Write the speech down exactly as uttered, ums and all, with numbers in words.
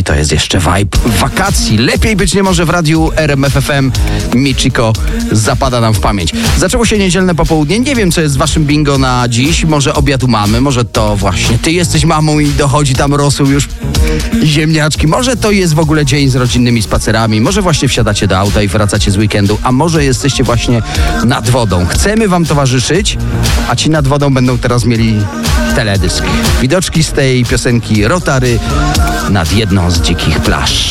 i to jest jeszcze vibe wakacji. Lepiej być nie może w radiu R M F F M. Michiko zapada nam w pamięć. Zaczęło się niedzielne popołudnie. Nie wiem, co jest z waszym bingo na dziś. Może obiad u mamy, może to właśnie ty jesteś mamą i dochodzi tam rosół już ziemniaczki. Może to jest w ogóle dzień z rodzinnymi spacerami. Może właśnie wsiadacie do auta i wracacie z weekendu. A może jesteście właśnie nad wodą. Chcemy wam towarzyszyć, a ci nad wodą będą teraz mieli teledysk. Widoczki z tej piosenki Rotary nad jedną z dzikich plaż.